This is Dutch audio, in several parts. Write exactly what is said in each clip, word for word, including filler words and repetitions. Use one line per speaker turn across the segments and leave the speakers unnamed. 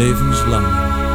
levenslang.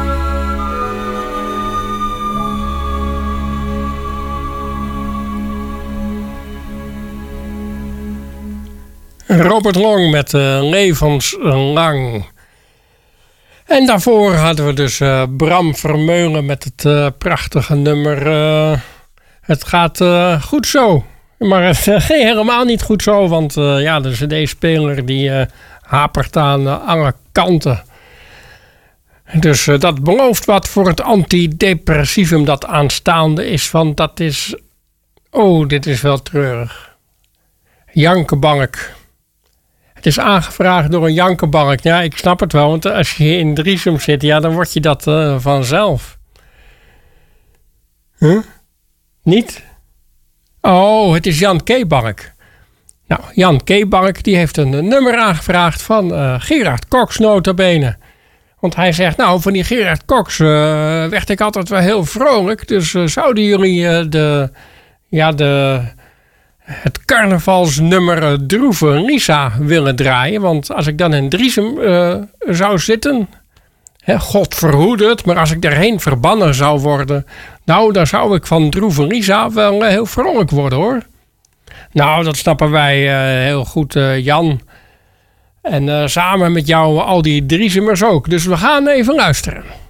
Robert Long met uh, levenslang. En daarvoor hadden we dus uh, Bram Vermeulen met het uh, prachtige nummer uh, Het gaat uh, goed zo. Maar het uh, ging helemaal niet goed zo, want uh, ja, de cd-speler die uh, hapert aan uh, alle kanten. Dus uh, dat belooft wat voor het antidepressivum dat aanstaande is, want dat is... Oh, dit is wel treurig. Jankenbank. Het is aangevraagd door een jankenbank. Ja, ik snap het wel, want als je in Driesum zit, ja, dan word je dat uh, vanzelf. Huh? Niet? Oh, het is Jan Keebank. Nou, Jan Keebank die heeft een, een nummer aangevraagd van uh, Gerard Cox nota bene. Want hij zegt, nou, van die Gerard Cox uh, werd ik altijd wel heel vrolijk. Dus uh, zouden jullie uh, de, ja, de, het carnavalsnummer uh, Droeve Risa willen draaien? Want als ik dan in Driesum uh, zou zitten, hè, God verhoede het, maar als ik daarheen verbannen zou worden, nou, dan zou ik van Droeve Risa wel uh, heel vrolijk worden, hoor. Nou, dat snappen wij uh, heel goed, uh, Jan. En uh, samen met jou al die Driesumers ook. Dus we gaan even luisteren.